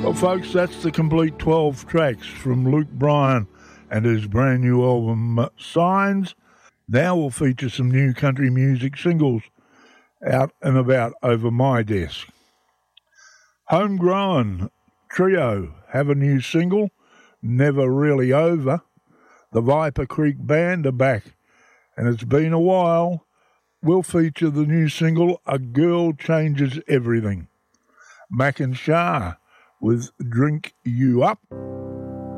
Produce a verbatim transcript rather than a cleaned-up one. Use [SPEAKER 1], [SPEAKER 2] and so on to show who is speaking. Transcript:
[SPEAKER 1] Well, folks, that's the complete twelve tracks from Luke Bryan and his brand new album, uh, Signs. Now we'll feature some new country music singles out and about over my desk. Homegrown Trio have a new single, Never Really Over. The Viper Creek Band are back, and it's been a while. We'll feature the new single, A Girl Changes Everything. Mac and Shah with Drink You Up.